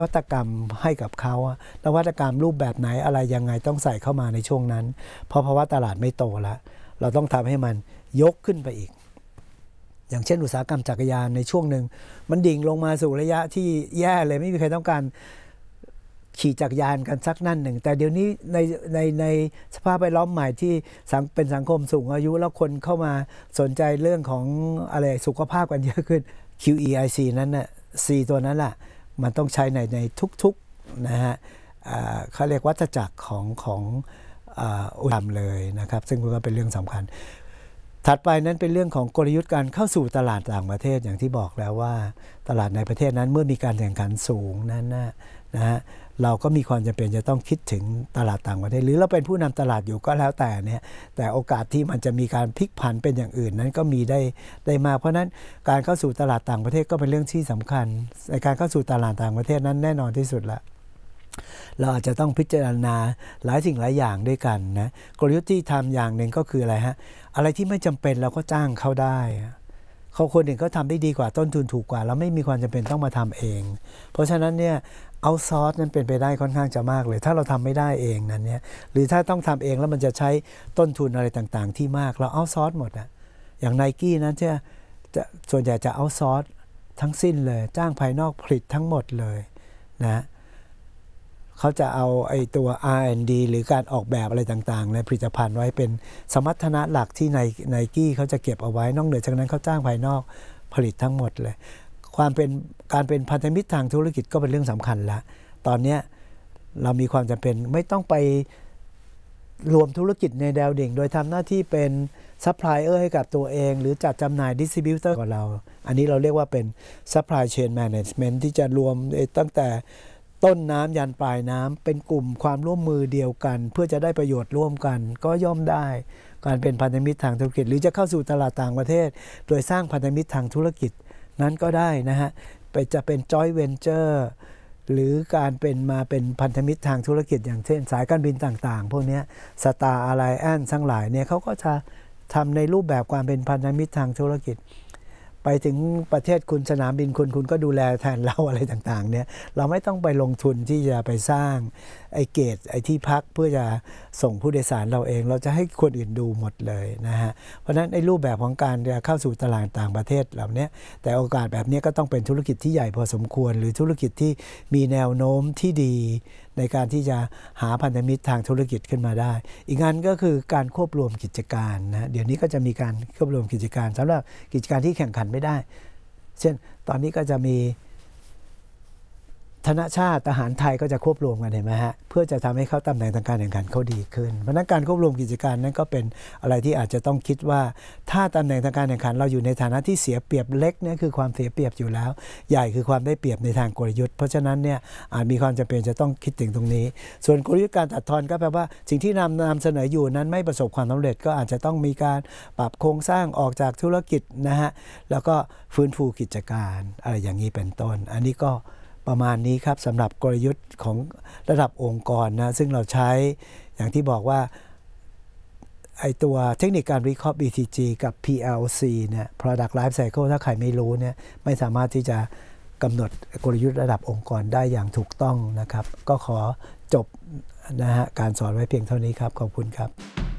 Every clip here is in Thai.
วัตกรรมให้กับเขานวัตกรรมรูปแบบไหนอะไรยังไงต้องใส่เข้ามาในช่วงนั้นเพราะภาวะตลาดไม่โตแล้วเราต้องทำให้มันยกขึ้นไปอีกอย่างเช่นอุตสาหกรรมจักรยานในช่วงหนึ่งมันดิ่งลงมาสู่ระยะที่แย่เลยไม่มีใครต้องการขี่จักรยานกันสักนั่นหนึ่งแต่เดี๋ยวนี้ในสภาพแวดล้อมใหม่ที่เป็นสังคมสูงอายุแล้วคนเข้ามาสนใจเรื่องของอะไรสุขภาพกันเยอะขึ้น QEIC นั้นน่ะ C ตัวนั้นแหละมันต้องใช้ในทุกๆนะฮะเขาเรียกวัฏจักรของอุตสาหกรรมเลยนะครับซึ่งก็เป็นเรื่องสำคัญถัดไปนั้นเป็นเรื่องของกลยุทธ์การเข้าสู่ตลาดต่างประเทศอย่างที่บอกแล้วว่าตลาดในประเทศนั้นเมื่อมีการแข่งขันสูงนั้นนะฮะเราก็มีความจำเป็นจะต้องคิดถึงตลาดต่างประเทศหรือเราเป็นผู้นำตลาดอยู่ก็แล้วแต่เนี่ยแต่โอกาสที่มันจะมีการพลิกผันเป็นอย่างอื่นนั้นก็มีได้มากเพราะนั้นการเข้าสู่ตลาดต่างประเทศก็เป็นเรื่องที่สำคัญในการเข้าสู่ตลาดต่างประเทศนั้นแน่นอนที่สุดละเราอาจจะต้องพิจารณาหลายสิ่งหลายอย่างด้วยกันนะกลยุทธ์ที่ทำอย่างหนึ่งก็คืออะไรฮะอะไรที่ไม่จำเป็นเราก็จ้างเขาได้เขาคนอื่นก็ทำได้ดีกว่าต้นทุนถูกกว่าเราไม่มีความจำเป็นต้องมาทำเองเพราะฉะนั้นเนี่ยเอาซอร์สนั้นเป็นไปได้ค่อนข้างจะมากเลยถ้าเราทำไม่ได้เองนั้นเนี่ยหรือถ้าต้องทำเองแล้วมันจะใช้ต้นทุนอะไรต่างๆที่มากเราเอาซอร์สหมดอย่าง Nike นั้นจะส่วนใหญ่จะเอาซอร์สทั้งสิ้นเลยจ้างภายนอกผลิตทั้งหมดเลยนะเขาจะเอาไอ้ตัว R&D หรือการออกแบบอะไรต่างๆในผลิตภัณฑ์ไว้เป็นสมรรถนะหลักที่Nikeเขาจะเก็บเอาไว้นอกเหนือจากนั้นเขาจ้างภายนอกผลิตทั้งหมดเลยการเป็นพันธมิตรทางธุรกิจก็เป็นเรื่องสำคัญละตอนนี้เรามีความจำเป็นไม่ต้องไปรวมธุรกิจในแนวดิ่งโดยทำหน้าที่เป็นซัพพลายเออร์ให้กับตัวเองหรือจัดจำหน่ายดิสทริบิวเตอร์ของเราอันนี้เราเรียกว่าเป็นซัพพลายเชนแมネจเมนต์ที่จะรวมตั้งแต่ต้นน้ำยันปลายน้ำเป็นกลุ่มความร่วมมือเดียวกันเพื่อจะได้ประโยชน์ร่วมกันก็ย่อมได้การเป็นพันธมิตรทางธุรกิจหรือจะเข้าสู่ตลาดต่างประเทศโดยสร้างพันธมิตรทางธุรกิจนั้นก็ได้นะฮะจะเป็น joint venture หรือการเป็นพันธมิตรทางธุรกิจอย่างเช่นสายการบินต่างๆพวกนี้สตาร์อะไรแอนทั้งหลายเนี่ยเขาก็จะทำในรูปแบบความเป็นพันธมิตรทางธุรกิจไปถึงประเทศคุณสนามบินคุณก็ดูแลแทนเราอะไรต่างๆเนี่ยเราไม่ต้องไปลงทุนที่จะไปสร้างไอ้เกตไอ้ที่พักเพื่อจะส่งผู้โดยสารเราเองเราจะให้คนอื่นดูหมดเลยนะฮะเพราะฉะนั้นไอ้รูปแบบของการจะเข้าสู่ตลาดต่างประเทศเหล่านี้แต่โอกาสแบบนี้ก็ต้องเป็นธุรกิจที่ใหญ่พอสมควรหรือธุรกิจที่มีแนวโน้มที่ดีในการที่จะหาพันธมิตรทางธุรกิจขึ้นมาได้อีกงานก็คือการควบรวมกิจการนะเดี๋ยวนี้ก็จะมีการควบรวมกิจการสำหรับกิจการที่แข่งขันไม่ได้เช่นตอนนี้ก็จะมีธนชาติทหารไทยก็จะควบรวมกันเห็นไหมฮะเพื่อจะทำให้เขาตำแหน่งทางการแข่งขันเขาดีขึ้นเพราะนั้นการควบรวมกิจการนั้นก็เป็นอะไรที่อาจจะต้องคิดว่าถ้าตำแหน่งทางการแข่งขันเราอยู่ในฐานะที่เสียเปรียบเล็กเนี่ยคือความเสียเปรียบอยู่แล้วใหญ่คือความได้เปรียบในทางกลยุทธ์เพราะฉะนั้นเนี่ยอาจมีความจำเป็นจะต้องคิดถึงตรงนี้ส่วนกลยุทธ์การตัดทอนก็แปลว่าสิ่งที่นำเสนออยู่นั้นไม่ประสบความสำเร็จก็อาจจะต้องมีการปรับโครงสร้างออกจากธุรกิจนะฮะแล้วก็ฟื้นฟูกิจการอะไรอย่างนี้เป็นต้นอันนี้ก็ประมาณนี้ครับสำหรับกลยุทธ์ของระดับองค์กรนะซึ่งเราใช้อย่างที่บอกว่าไอตัวเทคนิคการวิเคราะห์ BCG กับ PLC เนี่ย Product Life Cycle ถ้าใครไม่รู้เนี่ยไม่สามารถที่จะกำหนดกลยุทธ์ระดับองค์กรได้อย่างถูกต้องนะครับก็ขอจบนะฮะการสอนไว้เพียงเท่านี้ครับขอบคุณครับ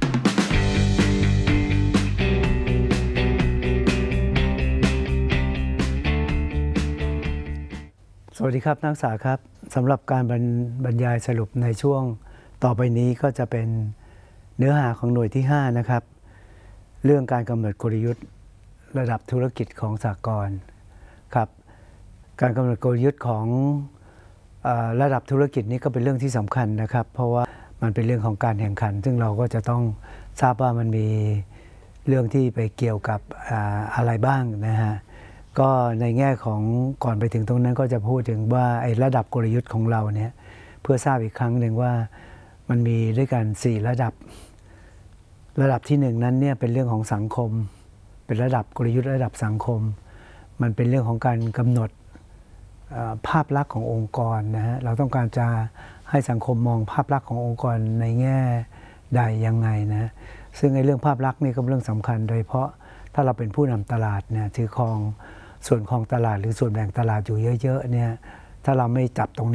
สวัสดีครับนักศึกษาครับสำหรับการบรรยายสรุปในช่วงต่อไปนี้ก็จะเป็นเนื้อหาของหน่วยที่5นะครับเรื่องการกำหนดกลยุทธ์ระดับธุรกิจของสหกรณ์ครับการกำหนดกลยุทธ์ของระดับธุรกิจนี้ก็เป็นเรื่องที่สำคัญนะครับเพราะว่ามันเป็นเรื่องของการแข่งขันซึ่งเราก็จะต้องทราบว่ามันมีเรื่องที่ไปเกี่ยวกับอะไรบ้างนะฮะก็ในแง่ของก่อนไปถึงตรงนั้นก็จะพูดถึงว่าไอ้ระดับกลยุทธ์ของเราเนี่ยเพื่อทราบอีกครั้งหนึ่งว่ามันมีด้วยกัน4ระดับที่1นั้นเนี่ยเป็นเรื่องของสังคมเป็นระดับกลยุทธ์ระดับสังคมมันเป็นเรื่องของการกำหนดภาพลักษณ์ขององค์กรนะฮะเราต้องการจะให้สังคมมองภาพลักษณ์ขององค์กรในแง่ใดยังไงนะซึ่งในเรื่องภาพลักษณ์นี่ก็เป็นเรื่องสำคัญโดยเฉพาะถ้าเราเป็นผู้นำตลาดเนี่ยถือครองส่วนของตลาดหรือส่วนแบ่งตลาดอยู่เยอะๆเนี่ยถ้าเราไม่จับตรงนี้